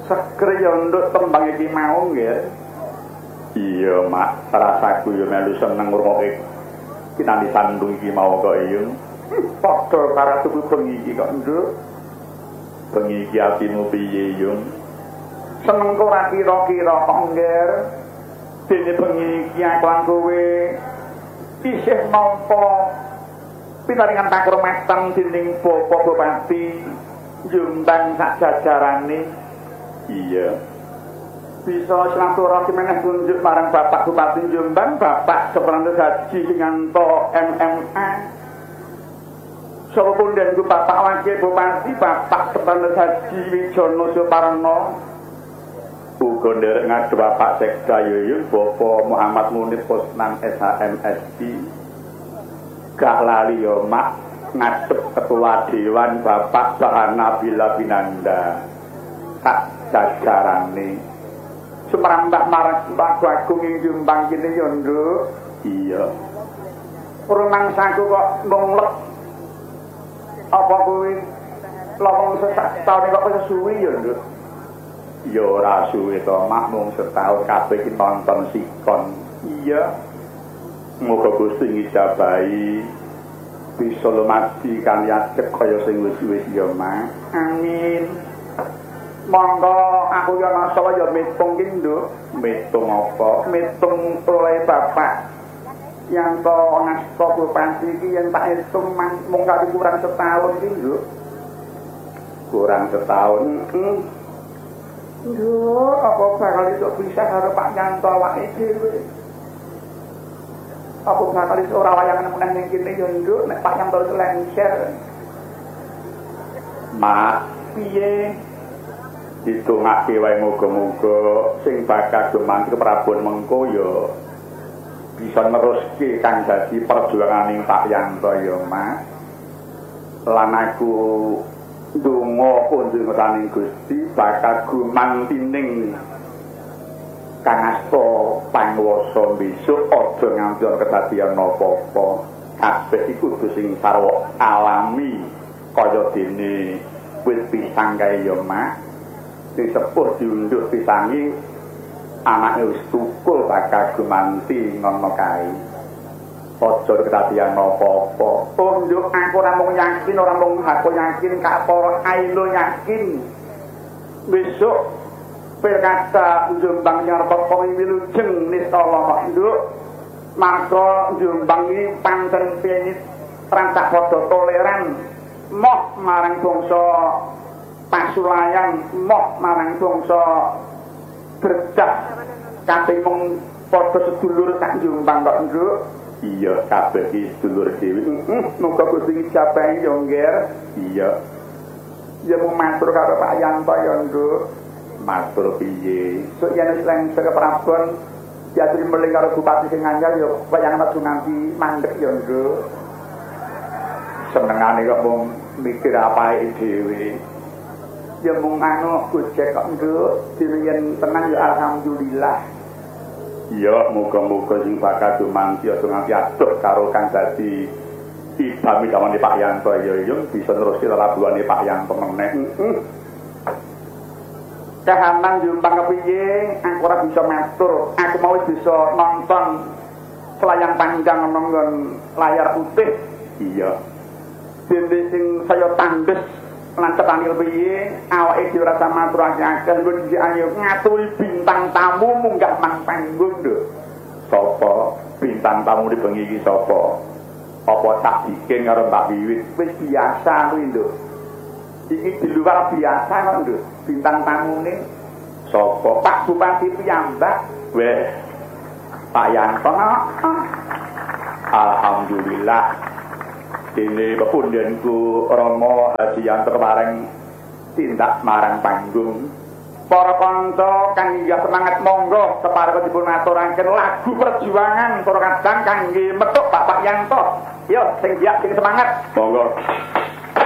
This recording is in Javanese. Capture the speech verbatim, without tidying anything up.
Seger ya nduk tembang iki mau nggih. Iya, Mak, rasaku ya melu seneng ngrungokke kinani sandung iki mau kok iyun. Padha karo tuku bengi iki kok nduk. Bengi iki atimu piye iyun? Seneng kok ora kira-kira kok ngger. Dene bengi iki aku lan kowe isih nampa pinaringan kakurmatan dening Bapak Bupati Jombang sak jajarane. Iya. Bisa silaturahmi meneh kunjuk marang Bapak Bupati Jombang, Bapak Kepala Haji Singanto M M A. Sapa punden ku Bapak Wakil Bupati, Bapak Kepala Haji Wijono Suparno. Uga nderek ngadhep Bapak Sekda Yuyun, Bapak Muhammad Munif Posnan S H M S I. Gak lali yo Mak ngadhep Ketua Dewan Bapak Bahana Bila Binanda. Tak jajarane Semerambak marang Mbak Agung ing Jombang kene yo nduk. Iya. Urung mangsaku kok nglek. Apa kuwi lawang sesak taun kok wis suwi yo nduk. Ya ora suwe to, Mak mung setahun kabeh iki nonton sikon. Iya. Moga Gusti ngijabahi bisa lumadi kan yadek kaya sing wis-wis ya, Mak. Amin. Monggo aku ya masalah ya mitung ki nduk. Mitung apa? Mitung oleh Bapak yang to ngasta Bupati iki yen tak hitung mung kali kurang setahun ki nduk. Kurang setahun. Heeh. Nduk, apa bakal iso bisa karo Pak Yanto awake dhewe. Apa bakal iso ora wayangan meneh ning kene ya nduk nek Pak Yanto lengser. Mak, piye? Ditungake wae muga-muga sing bakal dumantri Prabon mengko ya bisa neruske kang dadi perjuanganing Pak Yanto ya, Mak. Lan aku ndonga punjunganing Gusti bakal gumantining kang asta panguwasa besok aja nganti kedadian napa-apa. Kabeh iku kudu sing sarwa alami kaya dene wit pisang kae ya, Mak. Disepuh diundhuh pisangi anake wis tukul bakal gumanti ngono kae. Aja kedadian napa-apa. Tunduk aku ora mung yakin, ora mung aku yakin, Kak para ailo yakin. Besok pilkada Jombang nyarep pemilujeng nistala nduk. Maka Jombang iki pancen pinit rancak padha toleran moh marang bangsa Pasulayan, moh marang bangsa berdah kabeh mung padha sedulur sak Jombang kok nduk. Iya, kabeh iki sedulur dhewe. Heeh, muga Gusti ngijabahi yo ngger. Iya. Ya mung matur karo Pak Yanto yo nduk. Matur piye? Sok yen wis lengser ke Prabon diaturi meling karo Bupati sing anyar yo wayangan aja nganti mandek yo nduk. Senengane kok mung mikir apake dhewe. Ya mung anu gojek kok nduk, dhewe yen tenang ya alhamdulillah. Ya muga-muga sing bakal dumanti aja nganti adoh karo kang dadi idame dawane Pak Yanto ya yo bisa neruske labuhane Pak Yanto meneh. Heeh. Kahanan Jombang kepiye? Aku ora bisa matur. Aku mau bisa nonton selayang panjang nonggon layar putih. Iya. Dene sing saya tandes lancetan piye awake dhewe rasa maturake akeh nggo ayo ngaturi bintang tamu munggah mang panggung lho. Sapa bintang tamu di bengi iki sapa? Apa tak bikin karo Mbak Wiwit? Wis biasa kuwi lho. Iki di luar biasa kok lho. Bintang tamune sapa? Pak Bupati piyambak. Weh. Pak Yanto. Alhamdulillah. Dene pepundhenku Rama Haji Yanto paring tindak marang panggung. Para kanca kang inggih semangat monggo kepareng dipun aturaken lagu perjuangan para kadang kangge metuk Bapak Yanto. Yo sing siap sing semangat. Monggo.